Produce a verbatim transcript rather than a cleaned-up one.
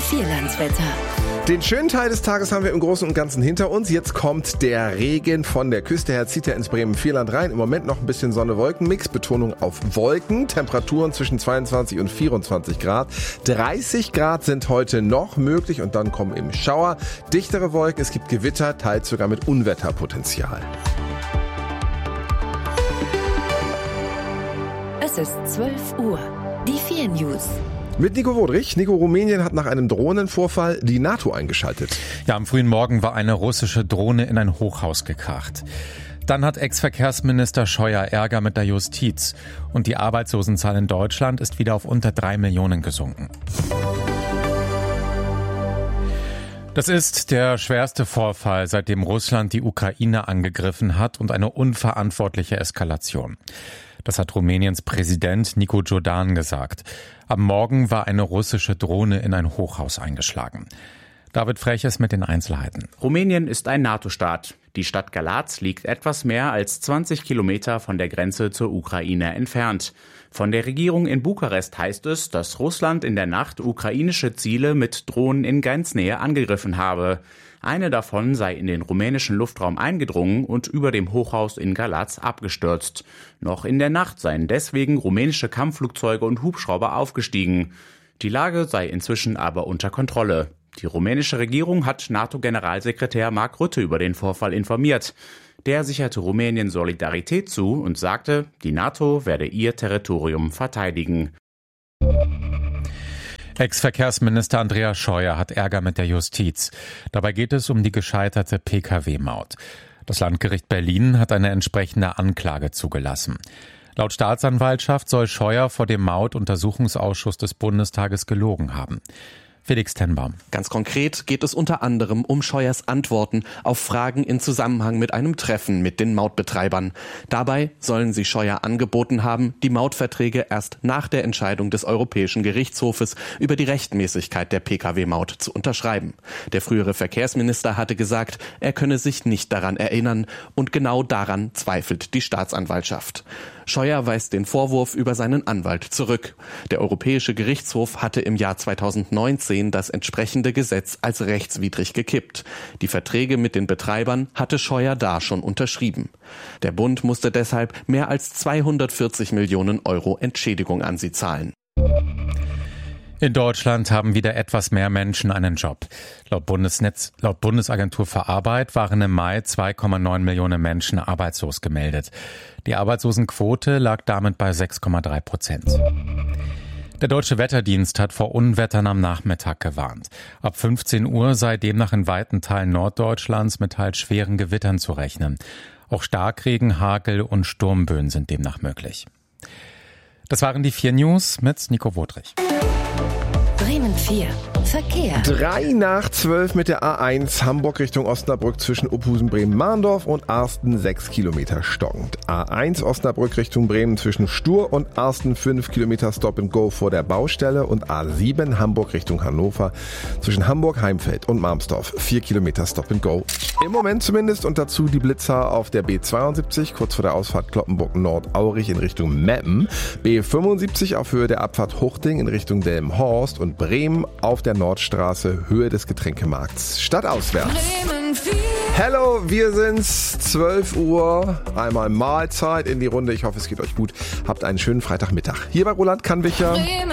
Vierlandswetter. Den schönen Teil des Tages haben wir im Großen und Ganzen hinter uns. Jetzt kommt der Regen von der Küste her, zieht er ins Bremen-Vierland rein. Im Moment noch ein bisschen Sonne-Wolken-Mix, Betonung auf Wolken. Temperaturen zwischen zweiundzwanzig und vierundzwanzig Grad. dreißig Grad sind heute noch möglich und dann kommen im Schauer dichtere Wolken. Es gibt Gewitter, teils sogar mit Unwetterpotenzial. Es ist zwölf Uhr. Die vier News. Mit Nico Wodrich. Nico, Rumänien hat nach einem Drohnenvorfall die NATO eingeschaltet. Ja, am frühen Morgen war eine russische Drohne in ein Hochhaus gekracht. Dann hat Ex-Verkehrsminister Scheuer Ärger mit der Justiz. Und die Arbeitslosenzahl in Deutschland ist wieder auf unter drei Millionen gesunken. Das ist der schwerste Vorfall, seitdem Russland die Ukraine angegriffen hat und eine unverantwortliche Eskalation. Das hat Rumäniens Präsident Nicu Jordan gesagt. Am Morgen war eine russische Drohne in ein Hochhaus eingeschlagen. David Freches mit den Einzelheiten. Rumänien ist ein NATO-Staat. Die Stadt Galați liegt etwas mehr als zwanzig Kilometer von der Grenze zur Ukraine entfernt. Von der Regierung in Bukarest heißt es, dass Russland in der Nacht ukrainische Ziele mit Drohnen in Grenznähe angegriffen habe. Eine davon sei in den rumänischen Luftraum eingedrungen und über dem Hochhaus in Galați abgestürzt. Noch in der Nacht seien deswegen rumänische Kampfflugzeuge und Hubschrauber aufgestiegen. Die Lage sei inzwischen aber unter Kontrolle. Die rumänische Regierung hat NATO-Generalsekretär Mark Rutte über den Vorfall informiert. Der sicherte Rumänien Solidarität zu und sagte, die NATO werde ihr Territorium verteidigen. Ex-Verkehrsminister Andreas Scheuer hat Ärger mit der Justiz. Dabei geht es um die gescheiterte P K W-Maut. Das Landgericht Berlin hat eine entsprechende Anklage zugelassen. Laut Staatsanwaltschaft soll Scheuer vor dem Maut-Untersuchungsausschuss des Bundestages gelogen haben. Felix Tenbaum. Ganz konkret geht es unter anderem um Scheuers Antworten auf Fragen in Zusammenhang mit einem Treffen mit den Mautbetreibern. Dabei sollen sie Scheuer angeboten haben, die Mautverträge erst nach der Entscheidung des Europäischen Gerichtshofes über die Rechtmäßigkeit der P K W-Maut zu unterschreiben. Der frühere Verkehrsminister hatte gesagt, er könne sich nicht daran erinnern und genau daran zweifelt die Staatsanwaltschaft. Scheuer weist den Vorwurf über seinen Anwalt zurück. Der Europäische Gerichtshof hatte im Jahr zweitausendneunzehn das entsprechende Gesetz als rechtswidrig gekippt. Die Verträge mit den Betreibern hatte Scheuer da schon unterschrieben. Der Bund musste deshalb mehr als zweihundertvierzig Millionen Euro Entschädigung an sie zahlen. In Deutschland haben wieder etwas mehr Menschen einen Job. Laut Bundesnetz, laut Bundesagentur für Arbeit waren im Mai zwei Komma neun Millionen Menschen arbeitslos gemeldet. Die Arbeitslosenquote lag damit bei sechs Komma drei Prozent. Der Deutsche Wetterdienst hat vor Unwettern am Nachmittag gewarnt. Ab fünfzehn Uhr sei demnach in weiten Teilen Norddeutschlands mit teils schweren Gewittern zu rechnen. Auch Starkregen, Hagel und Sturmböen sind demnach möglich. Das waren die vier News mit Nico Wodrich. Bremen vier. Verkehr. Drei nach zwölf mit der A eins Hamburg Richtung Osnabrück zwischen Uphusen, Bremen-Mahndorf und Arsten sechs Kilometer stockend. A eins Osnabrück Richtung Bremen zwischen Stur und Arsten fünf Kilometer Stop and Go vor der Baustelle und A sieben Hamburg Richtung Hannover zwischen Hamburg, Heimfeld und Marmsdorf vier Kilometer Stop and Go. Im Moment zumindest und dazu die Blitzer auf der B zweiundsiebzig kurz vor der Ausfahrt Cloppenburg-Nord-Aurich in Richtung Meppen, B fünfundsiebzig auf Höhe der Abfahrt Huchting in Richtung Delmenhorst und Bremen auf der Nordstraße, Höhe des Getränkemarkts, stadtauswärts. Hello, wir sind's, zwölf Uhr, einmal Mahlzeit in die Runde. Ich hoffe, es geht euch gut. Habt einen schönen Freitagmittag. Hier bei Roland Kannwicher.